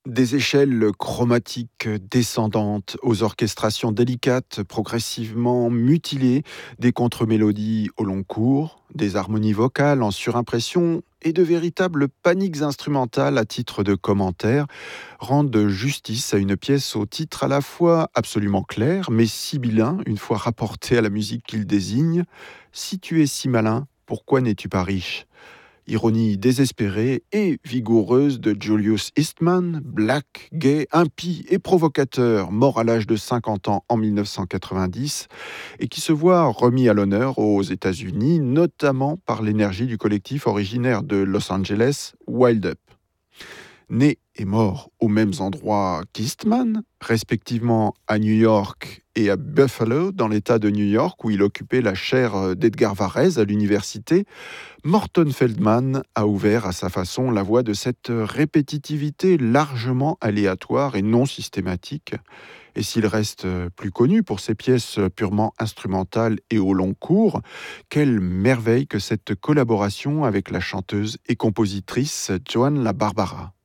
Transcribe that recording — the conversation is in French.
Des échelles chromatiques descendantes aux orchestrations délicates, progressivement mutilées, des contre-mélodies au long cours, des harmonies vocales en surimpression et de véritables paniques instrumentales à titre de commentaire rendent justice à une pièce au titre à la fois absolument clair mais sibyllin une fois rapporté à la musique qu'il désigne. Si tu es si malin, pourquoi n'es-tu pas riche? Ironie désespérée et vigoureuse de Julius Eastman, black, gay, impie et provocateur, mort à l'âge de 50 ans en 1990, et qui se voit remis à l'honneur aux États-Unis, notamment par l'énergie du collectif originaire de Los Angeles, Wild Up. Né et mort aux mêmes endroits qu'Eastman, respectivement à New York et à Buffalo, dans l'État de New York, où il occupait la chaire d'Edgar Varèse à l'université, Morton Feldman a ouvert à sa façon la voie de cette répétitivité largement aléatoire et non systématique. Et s'il reste plus connu pour ses pièces purement instrumentales et au long cours, quelle merveille que cette collaboration avec la chanteuse et compositrice Joan La Barbara.